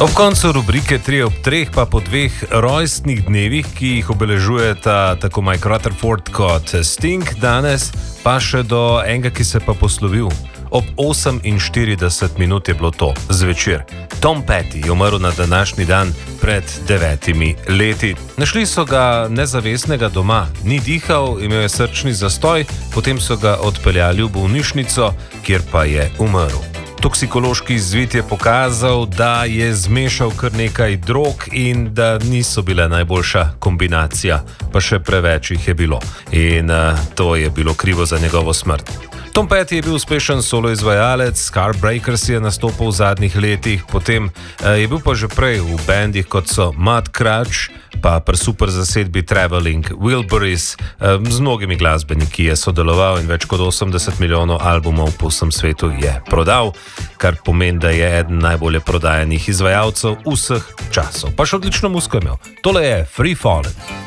Ob koncu rubrike 3 ob 3 pa po dveh rojstnih dnevih, ki jih obeležujeta tako Mike Rutherford kot Sting, danes pa še do enega, ki se pa poslovil. Ob 48 minut je bilo to zvečer. Tom Petty je umrl na današnji dan pred 9 leti. Našli so ga nezavestnega doma, ni dihal, imel je srčni zastoj, potem so ga odpeljali v bolnišnico, kjer pa je umrl. Toksikološki izvid je pokazal, da je zmešal kar nekaj drog in da niso bile najboljša kombinacija, pa še preveč jih je bilo. In to je bilo krivo za njegovo smrt. Tom Petty je bil uspešen solo izvajalec, Scarbreakers je nastopil v zadnjih letih, potem je bil pa že prej v bandih kot so Mudcrutch, pa pri super zasedbi Traveling Wilburys, z mnogimi glasbeniki je sodeloval in več kot 80 milijonov albumov po vsem svetu je prodal, kar pomeni, da je eden najbolje prodajanih izvajalcev vseh časov. Pa še odlično muziko imel. Tole je Free Fallin'.